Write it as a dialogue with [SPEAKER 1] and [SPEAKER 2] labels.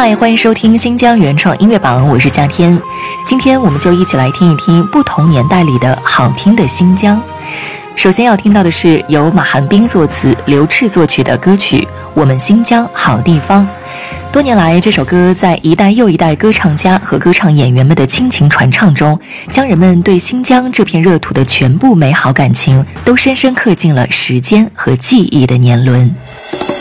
[SPEAKER 1] 嗨，欢迎收听新疆原创音乐榜，我是夏天。今天我们就一起来听一听不同年代里的好听的新疆。首先要听到的是由马寒冰作词、刘炽作曲的歌曲《我们新疆好地方》。多年来，这首歌在一代又一代歌唱家和歌唱演员们的倾情传唱中，将人们对新疆这片热土的全部美好感情都深深刻进了时间和记忆的年轮。